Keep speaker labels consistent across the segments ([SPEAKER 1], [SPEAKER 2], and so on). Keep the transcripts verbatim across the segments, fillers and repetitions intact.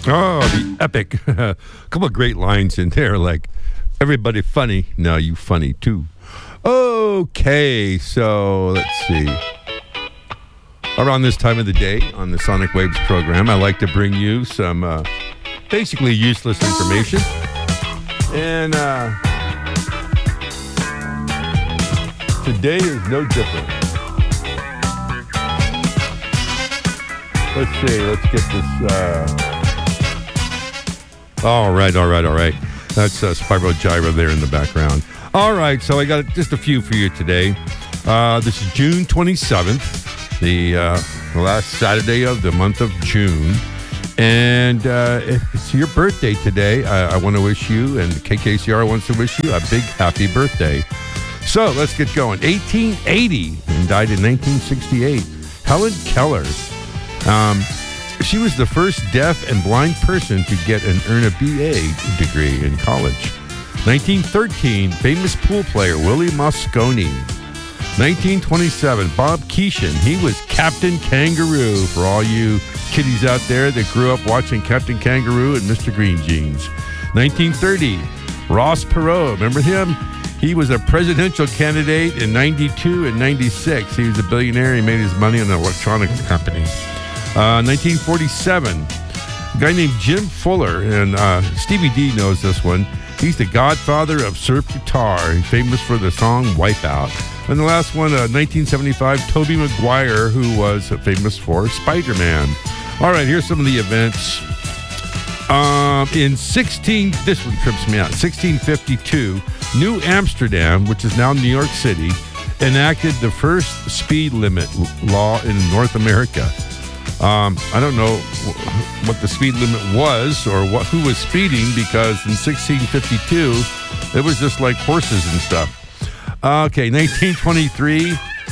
[SPEAKER 1] Oh, the epic. A couple of great lines in there, like, everybody funny, now you funny too. Okay, so let's see. Around this time of the day on the Sonic Waves program, I like to bring you some uh, basically useless information. And uh, today is no different. Let's see, let's get this... Uh, All right, all right, all right. That's uh, Spyro Gyra there in the background. All right, so I got just a few for you today. Uh, this is June twenty-seventh, the, uh, the last Saturday of the month of June. And uh, if it's your birthday today, I, I want to wish you, and K K C R wants to wish you, a big happy birthday. So let's get going. eighteen eighty, and died in nineteen sixty-eight. Helen Keller. Um... She was the first deaf and blind person to get and earn a B A degree in college. nineteen thirteen, famous pool player Willie Mosconi. nineteen twenty-seven, Bob Keeshan. He was Captain Kangaroo for all you kiddies out there that grew up watching Captain Kangaroo and Mister Green Jeans. nineteen thirty, Ross Perot. Remember him? He was a presidential candidate in ninety-two and ninety-six. He was a billionaire. He made his money in an electronics company. Uh, nineteen forty-seven, a guy named Jim Fuller, and uh, Stevie D knows this one. He's the godfather of surf guitar. He's famous for the song Wipeout. And the last one, uh, nineteen seventy-five, Tobey Maguire, who was uh, famous for Spider-Man. All right, here's some of the events. Um, in sixteen, this one trips me out, sixteen fifty-two, New Amsterdam, which is now New York City, enacted the first speed limit law in North America. Um, I don't know wh- what the speed limit was or what who was speeding, because in sixteen fifty-two, it was just like horses and stuff. Okay, nineteen twenty-three,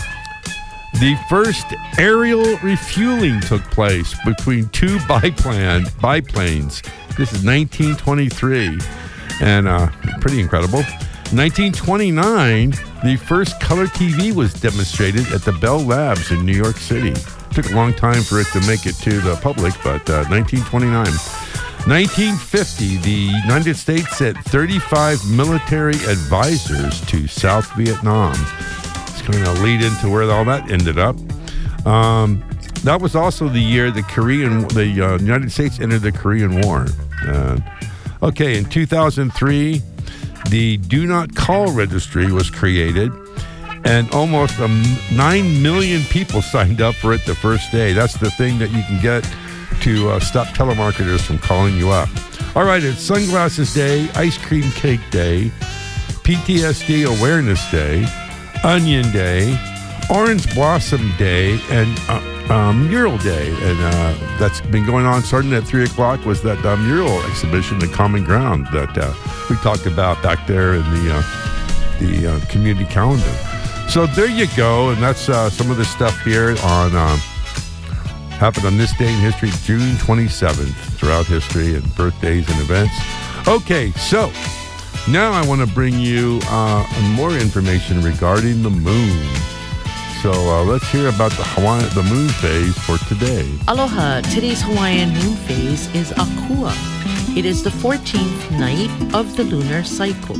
[SPEAKER 1] the first aerial refueling took place between two biplan, biplanes. This is nineteen twenty-three, and uh, pretty incredible. nineteen twenty-nine, the first color T V was demonstrated at the Bell Labs in New York City. Took a long time for it to make it to the public, but uh, nineteen twenty-nine. nineteen fifty, the United States sent thirty-five military advisors to South Vietnam. It's kind of lead into where all that ended up. Um, that was also the year the Korean, the uh, United States entered the Korean War. Uh, okay, in two thousand three, the Do Not Call Registry was created, and almost um, nine million people signed up for it the first day. That's the thing that you can get to uh, stop telemarketers from calling you up. All right, it's Sunglasses Day, Ice Cream Cake Day, P T S D Awareness Day, Onion Day, Orange Blossom Day, and uh, um, Mural Day. And uh, that's been going on starting at three o'clock was that uh, mural exhibition, The Common Ground, that uh, we talked about back there in the, uh, the uh, community calendar. So there you go, and that's uh, some of the stuff here on uh, happened on this day in history, June twenty-seventh, throughout history and birthdays and events. Okay, so now I want to bring you uh, more information regarding the moon. So uh, let's hear about the Hawaiian, the moon phase for today.
[SPEAKER 2] Aloha. Today's Hawaiian moon phase is Akua. It is the fourteenth night of the lunar cycle.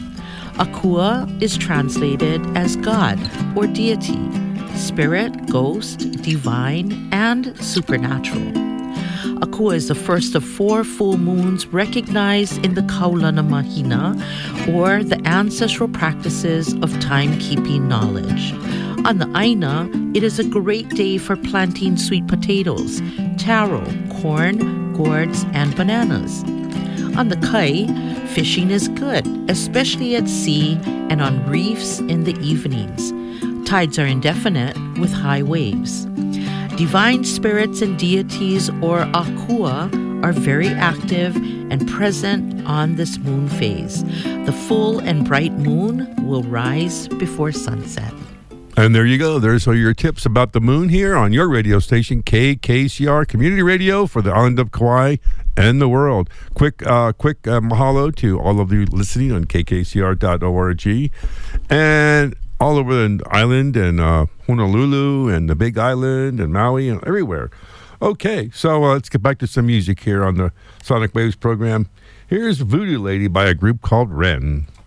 [SPEAKER 2] Akua is translated as God or deity, spirit, ghost, divine, and supernatural. Akua is the first of four full moons recognized in the Kaulana Mahina, or the ancestral practices of timekeeping knowledge. On the Aina, it is a great day for planting sweet potatoes, taro, corn, gourds, and bananas. On the Kai, fishing is good, especially at sea and on reefs in the evenings. Tides are indefinite with high waves. Divine spirits and deities, or Akua, are very active and present on this moon phase. The full and bright moon will rise before sunset.
[SPEAKER 1] And there you go. There's all your tips about the moon here on your radio station, K K C R Community Radio for the island of Kauai and the world. Quick uh, quick uh, mahalo to all of you listening on K K C R dot org and all over the island and uh, Honolulu and the Big Island and Maui and everywhere. Okay, so uh, let's get back to some music here on the Sonic Waves program. Here's Voodoo Lady by a group called Wren.